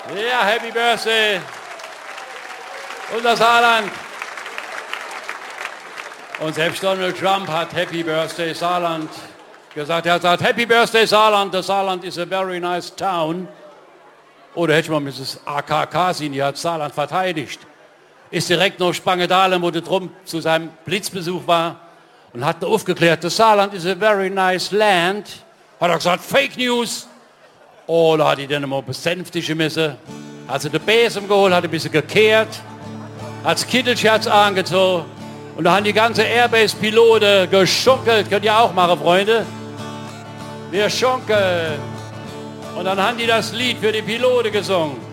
Ja, Happy Birthday. Unser Saarland. Und selbst Donald Trump hat Happy Birthday Saarland gesagt. Er hat gesagt, Happy Birthday Saarland. The Saarland is a very nice town. Oder hätte ich mal Mrs. AKK sehen, die hat Saarland verteidigt. Ist direkt nach Spangedalen, wo der Trump zu seinem Blitzbesuch war und hat aufgeklärt, das Saarland is a very nice land. Hat er gesagt, Fake News. Oh, da hat die dann immer besänftigen müssen. Hat sie den Besen geholt, hat ein bisschen gekehrt, hat das Kittelschatz angezogen und da haben die ganze Airbase-Pilote geschunkelt. Könnt ihr auch machen, Freunde? Wir schunkeln. Und dann haben die das Lied für die Pilote gesungen.